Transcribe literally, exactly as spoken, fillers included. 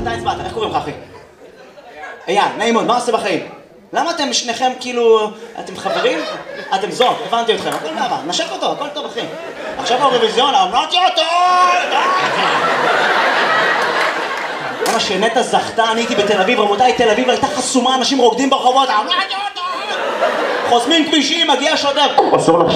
אתה הצבעת, איך קוראים לך אחי? אייל, נעים מאוד, מה עושה בחיים? למה אתם שניכם כאילו... אתם חברים? אתם זוג, הבנתי אתכם, הכל נעבר, נשק אותו, הכל טוב אחי. עכשיו האירוויזיון, אמרתי אותו! למה שנטע זכתה, אני הייתי בתל אביב, רבותיי, תל אביב הייתה חסומה, אנשים רוקדים ברחובות, אמרתי אותו! חוסמים כבישים, מגיע שוטר.